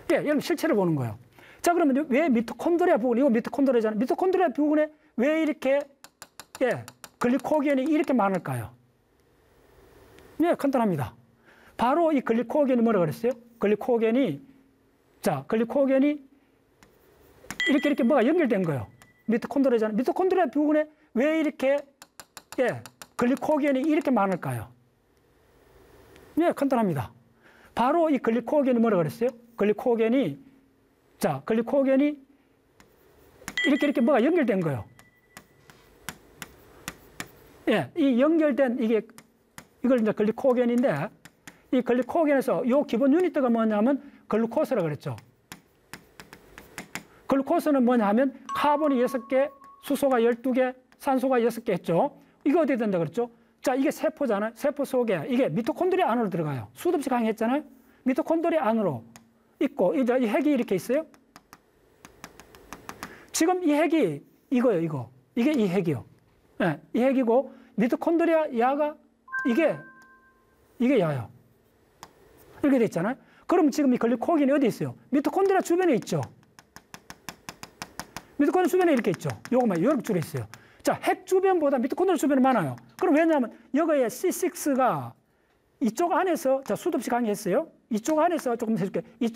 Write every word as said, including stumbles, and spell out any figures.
예, 여러분 실체를 보는 거예요. 자, 그러면 왜 미토콘드리아 부분, 이거 미토콘드리아잖아요. 미토콘드리아 부분에 왜 이렇게, 예, 글리코겐이 이렇게 많을까요? 예, 간단합니다. 바로 이 글리코겐이 뭐라 그랬어요? 글리코겐이, 자, 글리코겐이 이렇게 이렇게 뭐가 연결된 거예요. 미토콘드리아잖아요. 미토콘드리아 부분에 왜 이렇게, 예, 글리코겐이 이렇게 많을까요? 예, 간단합니다. 바로 이 글리코겐이 뭐라 그랬어요? 글리코겐이, 자, 글리코겐이 이렇게 이렇게 뭐가 연결된 거예요. 예, 이 연결된 이게, 이걸 이제 글리코겐인데, 이 글리코겐에서 요 기본 유니트가 뭐냐면 글루코스라고 그랬죠. 글루코스는 뭐냐 하면 카본이 여섯 개, 수소가 열두 개, 산소가 여섯 개 했죠. 이거 어디에 된다 그랬죠? 자, 이게 세포잖아요. 세포 속에 이게 미토콘드리아 안으로 들어가요. 수도 없이 강의했잖아요. 미토콘드리아 안으로 있고, 이제 이 핵이 이렇게 있어요. 지금 이 핵이 이거예요, 이거. 이게 이 핵이요. 네, 이 핵이고, 미토콘드리아 야가 이게, 이게 야요. 이렇게 돼 있잖아요. 그럼 지금 이 글리코겐이 어디 있어요? 미토콘드리아 주변에 있죠. 미토콘드리아 주변에 이렇게 있죠. 요거만, 이렇게 줄에 있어요. 자, 핵 주변보다 미토콘드리아 주변이 많아요. 그럼 왜냐하면 여기에 씨 식스가 이쪽 안에서, 자, 수도 없이 강의했어요. 이쪽 안에서 조금 해줄게요.